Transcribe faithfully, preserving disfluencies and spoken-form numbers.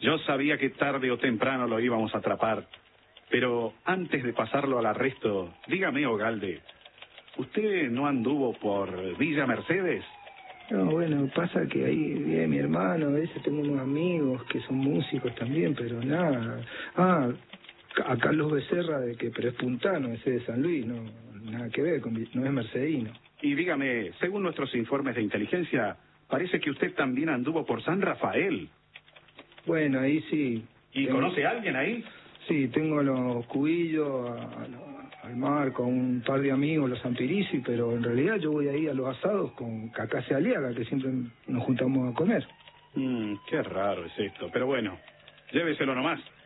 Yo sabía que tarde o temprano lo íbamos a atrapar. Pero antes de pasarlo al arresto, dígame, Ogalde, ¿usted no anduvo por Villa Mercedes? No, bueno, pasa que ahí vive mi hermano, a veces tengo unos amigos que son músicos también, pero nada. Ah, a Carlos Becerra, de que pero es puntano, ese de San Luis, no, nada que ver, con, no es mercedino. Y dígame, según nuestros informes de inteligencia, parece que usted también anduvo por San Rafael. Bueno, ahí sí. ¿Y tengo, conoce a alguien ahí? Sí, tengo a los Cubillos, a, a, al Marco, a un par de amigos, los Ampirici, pero en realidad yo voy ahí a los asados con Cacase Aliaga, que siempre nos juntamos a comer. Mm, qué raro es esto, pero bueno, lléveselo nomás.